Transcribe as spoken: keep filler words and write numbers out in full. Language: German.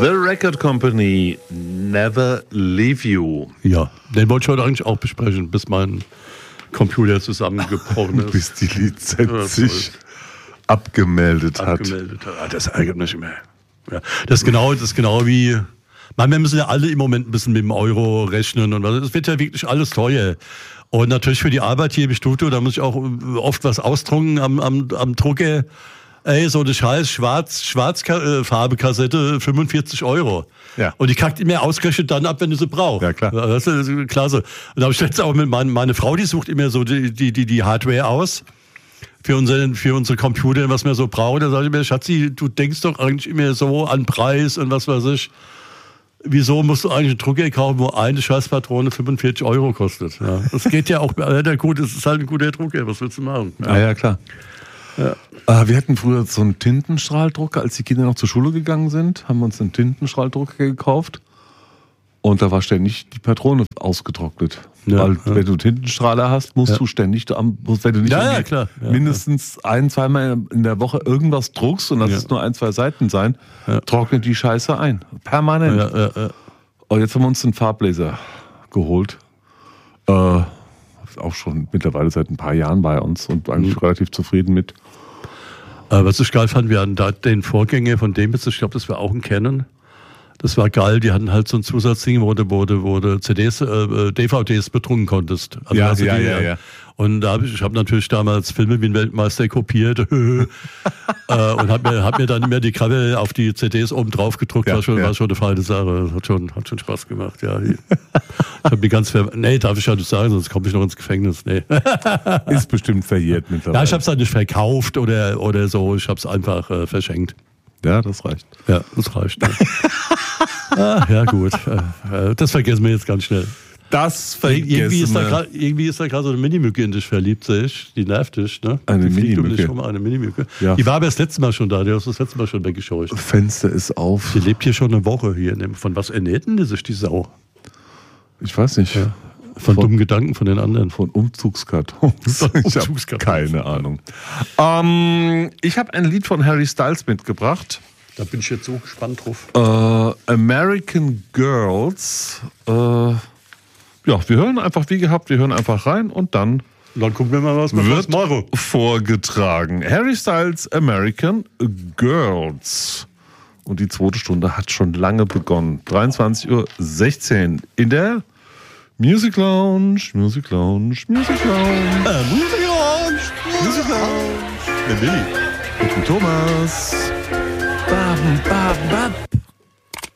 The Record Company, Never Leave You. Ja, den wollte ich heute eigentlich auch besprechen, bis mein Computer zusammengebrochen ist. Bis die Lizenz sich abgemeldet hat. Abgemeldet hat. Ah, das ärgert mich immer. Ja, das ist genau, das ist genau wie... Man, wir müssen ja alle im Moment ein bisschen mit dem Euro rechnen und es wird ja wirklich alles teuer. Und natürlich für die Arbeit hier im Studio, da muss ich auch oft was ausdrucken am, am, am Drucker. Ey, so eine scheiß Schwarz, Schwarzfarbe-Kassette, fünfundvierzig Euro. Ja. Und die kackt immer ausgerechnet dann ab, wenn du sie brauchst. Ja, klar. Das ist klasse. Und da habe ich letztens auch mit mein, meine Frau, die sucht immer so die, die, die, die Hardware aus. Für unsere, für unsere Computer, was wir so brauchen. Da sage ich mir, Schatzi, du denkst doch eigentlich immer so an Preis und was weiß ich. Wieso musst du eigentlich einen Drucker kaufen, wo eine Scheißpatrone fünfundvierzig Euro kostet? Ja, das geht ja auch, ja, gut, es ist halt ein guter Drucker, was willst du machen? Ja, ah, ja klar. Ja. Äh, wir hatten früher so einen Tintenstrahldrucker, als die Kinder noch zur Schule gegangen sind, haben wir uns einen Tintenstrahldrucker gekauft und da war ständig die Patrone ausgetrocknet. Ja, Weil ja. wenn du Tintenstrahler hast, musst ja. du ständig, wenn du nicht ja, ja, klar. Ja, mindestens ja. ein, zweimal in der Woche irgendwas druckst und das ja. ist nur ein, zwei Seiten sein, ja. trocknet die Scheiße ein. Permanent. Ja, ja, ja. Und jetzt haben wir uns einen Farbbläser geholt. Äh, auch schon mittlerweile seit ein paar Jahren bei uns und eigentlich mhm. relativ zufrieden mit. Äh, was ich geil fand, wir hatten da den Vorgänger von dem jetzt, ich glaube, das war auch ein Canon. Das war geil, die hatten halt so ein Zusatzding, wo du, wo du, wo du C Ds, äh, D V Ds bedrucken konntest. Also ja, also ja, die, ja, ja. Und da hab ich, ich habe natürlich damals Filme wie ein Weltmeister kopiert äh, und habe mir, hab mir dann immer die Kralle auf die C Ds oben drauf gedruckt. Ja, war, schon, ja. war schon eine feine Sache. Hat schon, hat schon Spaß gemacht. Ja, ich habe die ganz ver nee, darf ich ja nicht sagen, sonst komme ich noch ins Gefängnis. Nee. Ist bestimmt verjährt mittlerweile. Ja, ich habe es dann nicht verkauft oder, oder so. Ich habe es einfach äh, verschenkt. Ja, das reicht. Ja, das reicht. Ja, ah, ja gut. Das vergessen wir jetzt ganz schnell. Das vergessen irgendwie ist, da grad, irgendwie ist da gerade so eine Minimücke in dich verliebt, sehe ich. Die nervt dich, ne? Eine die fliegt um dich Minimücke. rum, eine Minimücke. Ja. Die war aber das letzte Mal schon da, die hast du das letzte Mal schon weggescheucht. Fenster ist auf. Die lebt hier schon eine Woche hier. Von was ernährt denn die sich, die Sau? Ich weiß nicht. Ja. Von, von dummen Gedanken von den anderen. Von Umzugskartons. Von ich habe keine Ahnung. Ähm, ich habe ein Lied von Harry Styles mitgebracht. Da bin ich jetzt so gespannt drauf. Äh, American Girls. Äh, ja, wir hören einfach wie gehabt, wir hören einfach rein und dann, dann gucken wir mal, was wir wird machen. Vorgetragen. Harry Styles, American Girls. Und die zweite Stunde hat schon lange begonnen. dreiundzwanzig Uhr sechzehn in der Music Lounge, Music Lounge, Music Lounge. Äh, Music Lounge, Music Lounge. Der Willi. Und Thomas. Bam, bam, bam.